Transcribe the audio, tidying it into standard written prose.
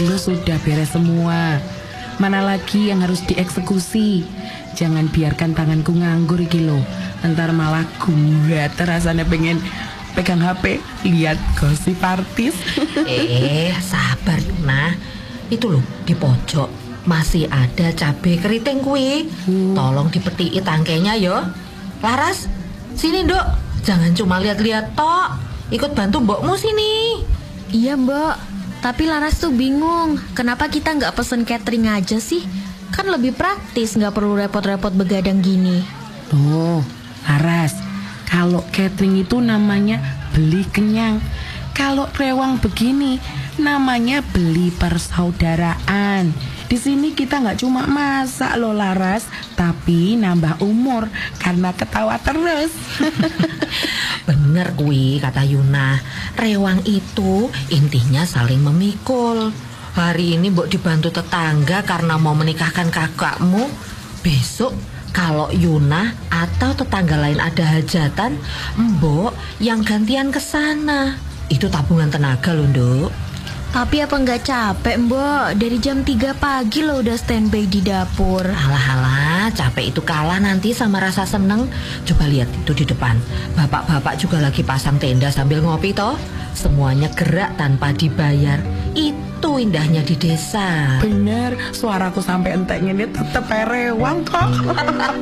Lu sudah beres semua. Mana lagi yang harus dieksekusi? Jangan biarkan tanganku nganggur iki lo. Ntar malah gue terasanya pengen pegang HP, lihat gosip artis. Sabar Yuna. Itu loh di pojok masih ada cabai keriting kuwi. Tolong dipetiki tangkainya yo. Laras, sini Nduk. Jangan cuma lihat-lihat tok. Ikut bantu mbokmu sini. Iya Mbak, tapi Laras tuh bingung. Kenapa kita nggak pesen catering aja sih? Kan lebih praktis, nggak perlu repot-repot begadang gini. Oh, Laras, kalau catering itu namanya beli kenyang. Kalau rewang begini namanya beli persaudaraan. Di sini kita nggak cuma masak loh Laras, tapi nambah umur karena ketawa terus. Bener kuwi kata Yuna. Rewang itu intinya saling memikul. Hari ini mbok dibantu tetangga karena mau menikahkan kakakmu. Besok kalau Yuna atau tetangga lain ada hajatan, mbok yang gantian ke sana. Itu tabungan tenaga loh, Nduk. Tapi apa nggak capek Mbak? Dari jam 3 pagi lo udah standby di dapur. Alah, capek itu kalah nanti sama rasa seneng. Coba lihat itu di depan. Bapak-bapak juga lagi pasang tenda sambil ngopi toh. Semuanya gerak tanpa dibayar. Itu indahnya di desa. Bener, suaraku sampai entek ini tetep rewang kok.